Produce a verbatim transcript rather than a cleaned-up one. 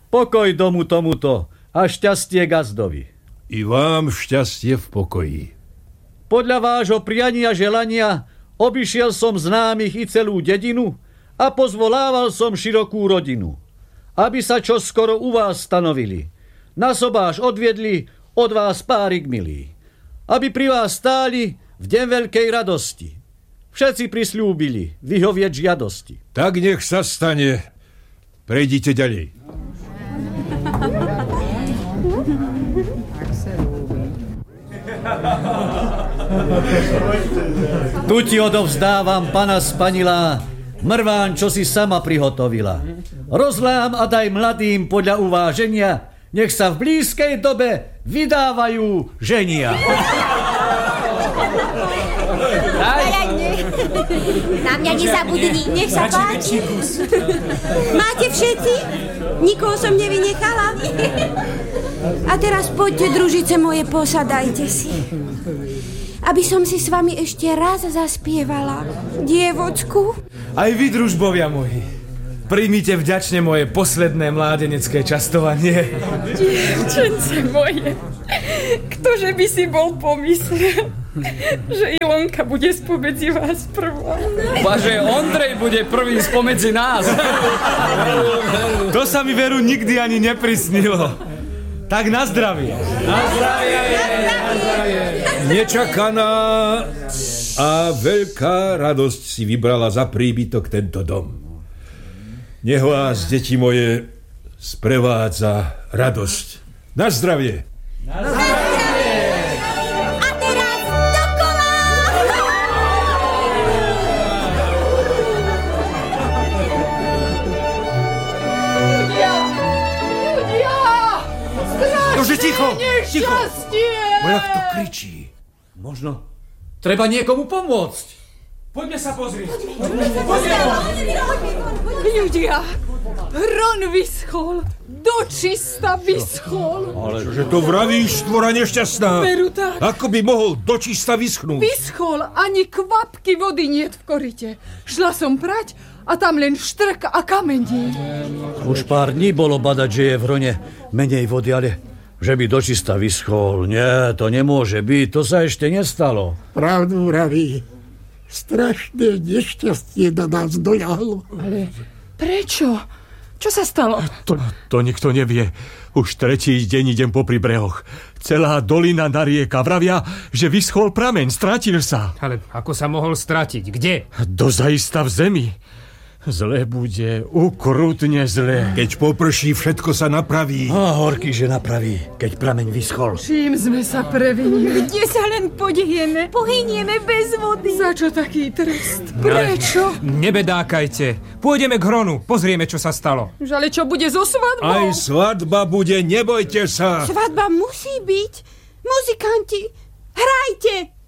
Pokoj domu tomuto a šťastie gazdovi. I vám šťastie v pokoji. Podľa vášho priania želania obišiel som známych i celú dedinu a pozvolával som širokú rodinu, aby sa čoskoro u vás stanovili. Na sobáš odviedli od vás párik milý, aby pri vás stáli v deň veľkej radosti. Všetci prisľúbili vyhovieť žiadosti. Tak nech sa stane. Prejdite ďalej. Tu ti odovzdávam, pana Spanilá, mrván, čo si sama prihotovila. Rozlám a daj mladým podľa uváženia, nech sa v blízkej dobe vydávajú ženia. Na mňa nezabudni, nech sa páči. Máte všetci? Nikoho som nevynechala? A teraz poďte, družice moje, posadajte si. Aby som si s vami ešte raz zaspievala dievocku. Aj vy, družbovia moji, príjmite vďačne moje posledné mládenecké častovanie. Dievčence moje, ktože by si bol pomyslel, že Ilonka bude spomedzi vás prvá. Baže, Ondrej bude prvý spomedzi nás. To sa mi veru nikdy ani neprisnilo. Tak na zdravie. Na zdravie. Na zdravie. Nečakaná a veľká radosť si vybrala za príbytok tento dom. Nech vás, deti moje, sprevádza radosť. Na zdravie. Na zdravie. A teraz dokola. Ľudia! Ľudia! Nože, ticho, ticho. Nešťastie! Jak to kričí? Možno treba niekomu pomôcť. Poďme sa pozrieť. Ľudia, hron vyschol, dočista vyschol. Ale čože to vravíš, stvora nešťastná? Veru tak. Ako by mohol dočista vyschnúť? Vyschol, ani kvapky vody niet v korite. Šla som prať a tam len štrk a kamení. Už pár dní bolo badať, že je v hrone menej vody, ale že by dočista vyschol. Nie, to nemôže byť, to sa ešte nestalo. Pravdu vraví. Strašné nešťastie na nás doľahlo. Ale prečo? Čo sa stalo? To, to nikto nevie. Už tretí deň idem popri brehoch. Celá dolina narieka. Vravia, že vyschol prameň, stratil sa. Ale ako sa mohol stratiť? Kde? Dozaista v zemi. Zle bude, ukrutne zle. Keď poprší, všetko sa napraví. A horký, že napraví, keď prameň vyschol. Čím sme sa previnili? Kde sa len podejeme? Pohynieme bez vody. Za čo taký trest? Prečo? Nebedákajte. Pôjdeme k hronu, pozrieme, čo sa stalo. Už ale čo bude so svadbou? Aj svadba bude, nebojte sa. Svadba musí byť. Muzikanti, hrajte.